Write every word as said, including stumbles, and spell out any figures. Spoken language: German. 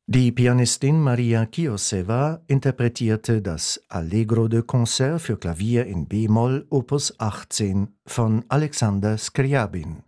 Die Pianistin Maria Kiosewa interpretierte das Allegro de Concert für Klavier in b-Moll Opus achtzehn von Alexander Skrjabin.